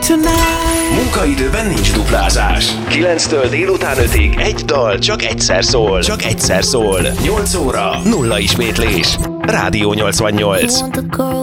Munkaidőben nincs duplázás. 9-től délután 5-ig egy dal csak egyszer szól. Csak egyszer szól. 8 óra, nulla ismétlés. Rádió 88.